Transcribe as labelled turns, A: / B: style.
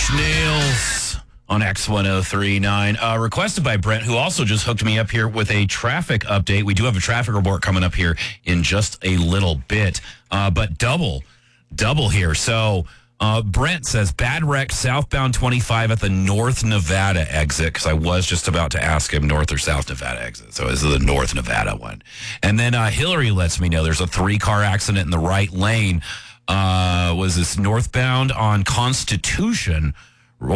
A: Nails on X1039. Requested by Brent, who also just hooked me up here with a traffic update. We do have a traffic report coming up here in just a little bit, but double here. So Brent says, bad wreck southbound 25 at the North Nevada exit, because I was just about to ask him North or South Nevada exit. So this is the North Nevada one. And then Hillary lets me know there's a 3-car accident in the right lane. Was this northbound on Constitution